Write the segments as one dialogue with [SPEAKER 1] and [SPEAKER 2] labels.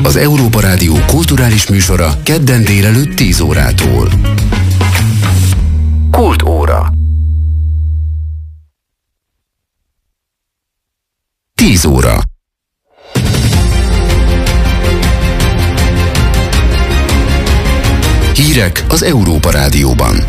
[SPEAKER 1] Az Európa Rádió kulturális műsora kedden délelőtt 10 órától. Kultúra. 10 óra. Hírek az Európa Rádióban.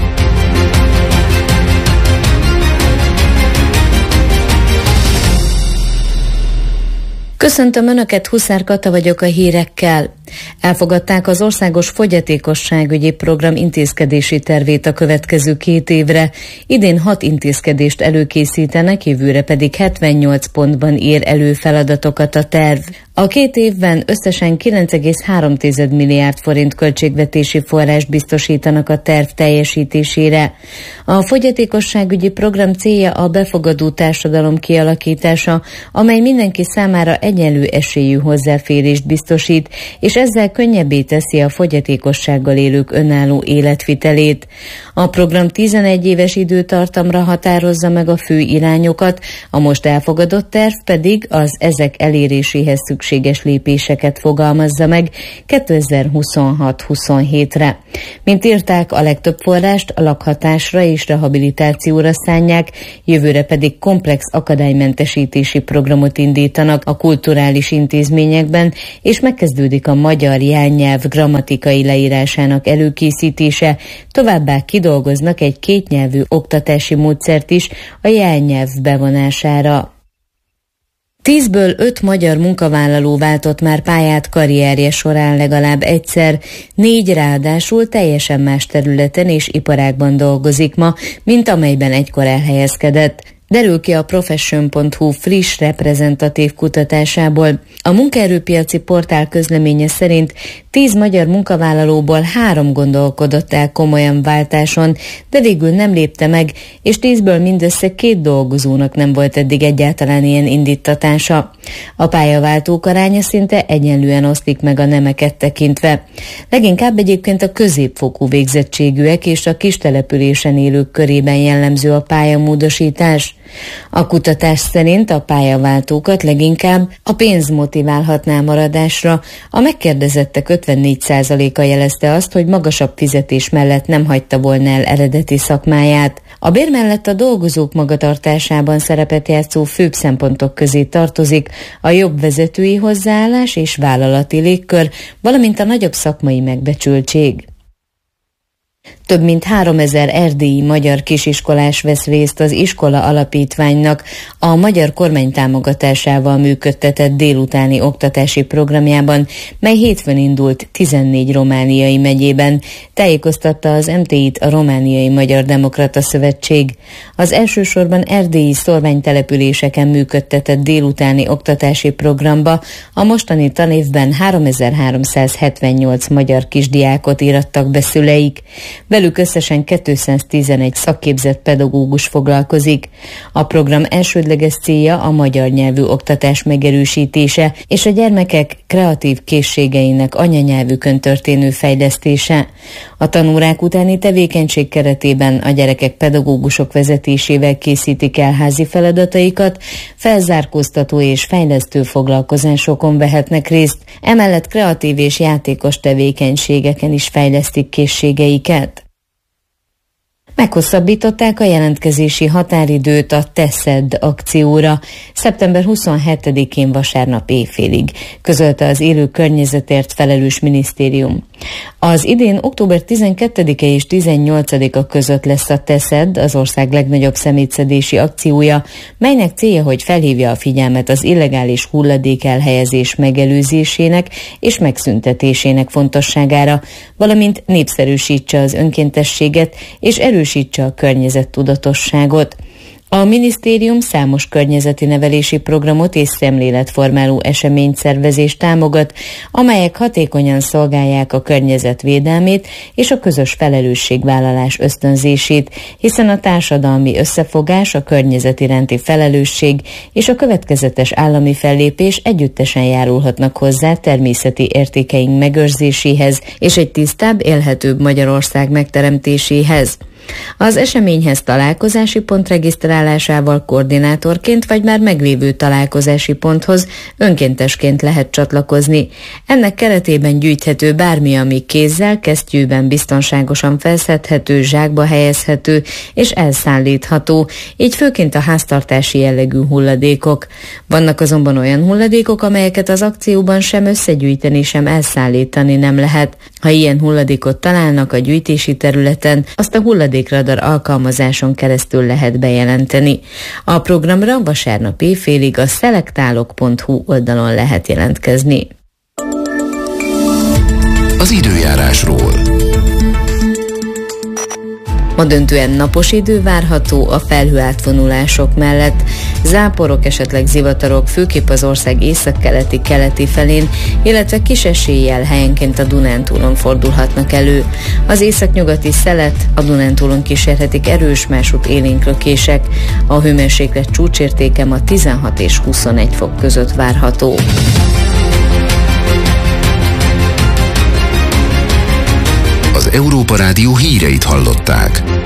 [SPEAKER 2] Köszöntöm Önöket, Huszár Kata vagyok a hírekkel. Elfogadták az Országos Fogyatékosságügyi Program intézkedési tervét a következő 2 évre. Idén 6 intézkedést előkészítenek, jövőre pedig 78 pontban ír elő feladatokat a terv. A 2 évben összesen 9,3 milliárd forint költségvetési forrást biztosítanak a terv teljesítésére. A fogyatékosságügyi program célja a befogadó társadalom kialakítása, amely mindenki számára egyenlő esélyű hozzáférést biztosít, és ezzel könnyebbé teszi a fogyatékossággal élők önálló életvitelét. A program 11 éves időtartamra határozza meg a fő irányokat, a most elfogadott terv pedig az ezek eléréséhez szükséges lépéseket fogalmazza meg 2026-27-re. Mint írták, a legtöbb forrást a lakhatásra és rehabilitációra szánják, jövőre pedig komplex akadálymentesítési programot indítanak a kulturális intézményekben, és megkezdődik a magyar jelnyelv grammatikai leírásának előkészítése, továbbá kidolgoznak egy kétnyelvű oktatási módszert is a jelnyelv bevonására. 10-ből 5 magyar munkavállaló váltott már pályát karrierje során legalább egyszer, 4 ráadásul teljesen más területen és iparágban dolgozik ma, mint amelyben egykor elhelyezkedett. Derül ki a Profession.hu friss reprezentatív kutatásából. A munkaerőpiaci portál közleménye szerint 10 magyar munkavállalóból 3 gondolkodott el komolyan váltáson, de végül nem lépte meg, és 10-ből mindössze 2 dolgozónak nem volt eddig egyáltalán ilyen indíttatása. A pályaváltók aránya szinte egyenlően oszlik meg a nemeket tekintve. Leginkább egyébként a középfokú végzettségűek és a kistelepülésen élők körében jellemző a pályamódosítás. A kutatás szerint a pályaváltókat leginkább a pénz motiválhatná maradásra. A megkérdezettek 54%-a jelezte azt, hogy magasabb fizetés mellett nem hagyta volna el eredeti szakmáját. A bér mellett a dolgozók magatartásában szerepet játszó főbb szempontok közé tartozik a jobb vezetői hozzáállás és vállalati légkör, valamint a nagyobb szakmai megbecsültség. Több mint 3000 erdélyi magyar kisiskolás vesz részt az Iskola Alapítványnak a magyar kormány támogatásával működtetett délutáni oktatási programjában, mely hétfőn indult 14 romániai megyében, tájékoztatta az MTI-t a Romániai Magyar Demokrata Szövetség. Az elsősorban erdélyi szórványtelepüléseken működtetett délutáni oktatási programba a mostani tanévben 3378 magyar kisdiákot írattak be szüleik. Velük összesen 211 szakképzett pedagógus foglalkozik. A program elsődleges célja a magyar nyelvű oktatás megerősítése és a gyermekek kreatív készségeinek anyanyelvükön történő fejlesztése. A tanórák utáni tevékenység keretében a gyerekek pedagógusok vezetésével készítik el házi feladataikat, felzárkóztató és fejlesztő foglalkozásokon vehetnek részt, emellett kreatív és játékos tevékenységeken is fejlesztik készségeiket. Meghosszabbították a jelentkezési határidőt a Teszed akcióra szeptember 27-én vasárnap éjfélig, közölte az élő környezetért felelős minisztérium. Az idén október 12-e és 18-a között lesz a Teszed, az ország legnagyobb szemétszedési akciója, melynek célja, hogy felhívja a figyelmet az illegális hulladék elhelyezés megelőzésének és megszüntetésének fontosságára, valamint népszerűsítse az önkéntességet és erősítse a környezettudatosságot. A minisztérium számos környezeti nevelési programot és szemléletformáló eseményszervezést támogat, amelyek hatékonyan szolgálják a környezet védelmét és a közös felelősségvállalás ösztönzését, hiszen a társadalmi összefogás, a környezet iránti felelősség és a következetes állami fellépés együttesen járulhatnak hozzá természeti értékeink megőrzéséhez és egy tisztább, élhetőbb Magyarország megteremtéséhez. Az eseményhez találkozási pont regisztrálásával koordinátorként vagy már meglévő találkozási ponthoz önkéntesként lehet csatlakozni. Ennek keretében gyűjthető bármi, ami kézzel, kesztyűben biztonságosan felszedhető, zsákba helyezhető és elszállítható, így főként a háztartási jellegű hulladékok. Vannak azonban olyan hulladékok, amelyeket az akcióban sem összegyűjteni, sem elszállítani nem lehet. Ha ilyen hulladékot találnak a gyűjtési területen, azt a hulladékradar alkalmazáson keresztül lehet bejelenteni. A programra vasárnap éjfélig a szelektálok.hu oldalon lehet jelentkezni.
[SPEAKER 1] Az időjárásról.
[SPEAKER 2] Ma döntően napos idő várható a felhőátvonulások mellett. Záporok, esetleg zivatarok főképp az ország északkeleti felén, illetve kis eséllyel helyenként a Dunántúlon fordulhatnak elő. Az északnyugati szelet, a Dunántúlon kísérhetik erős, másút élénk lökések. A hőmérséklet csúcsértéke ma 16 és 21 fok között várható.
[SPEAKER 1] Az Európa Rádió híreit hallották.